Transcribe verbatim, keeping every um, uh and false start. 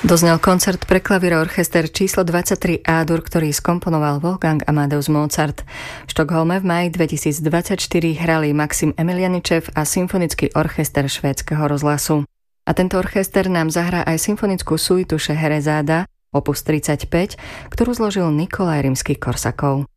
Doznel koncert pre klavír a orchester číslo dvadsaťtri A-dur, ktorý skomponoval Wolfgang Amadeus Mozart. V Štokholme v máji dvetisícdvadsaťštyri hrali Maxim Emilianičev a symfonický orchester švédskeho rozhlasu. A tento orchester nám zahrá aj symfonickú suitu Šeherezáda, opus tridsaťpäť, ktorú zložil Nikolaj Rimský-Korsakov.